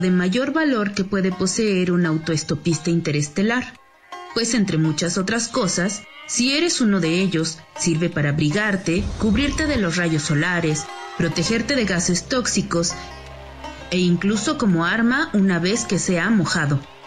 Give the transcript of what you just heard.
de mayor valor que puede poseer un autoestopista interestelar, pues entre muchas otras cosas, si eres uno de ellos, sirve para abrigarte, cubrirte de los rayos solares, protegerte de gases tóxicos e incluso como arma una vez que sea mojado.